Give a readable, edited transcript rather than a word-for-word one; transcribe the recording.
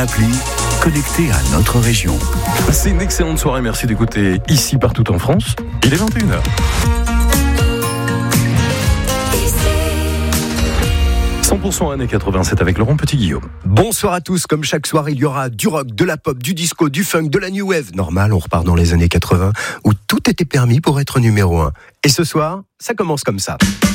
Appli connecté à notre région. C'est une excellente soirée, merci d'écouter ici partout en France. Il est 21h. 100% années 87 avec Laurent Petit-Guillaume. Bonsoir à tous, comme chaque soir il y aura du rock, de la pop, du disco, du funk, de la new wave. Normal, on repart dans les années 80 où tout était permis pour être numéro 1. Et ce soir, ça commence comme ça.